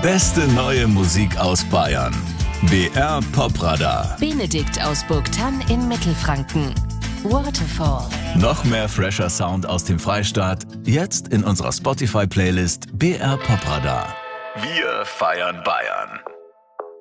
beste neue Musik aus Bayern. BR Popradar. Benedikt aus Burgthann in Mittelfranken. Waterfall. Noch mehr fresher Sound aus dem Freistaat. Jetzt in unserer Spotify-Playlist BR Popradar. Wir feiern Bayern.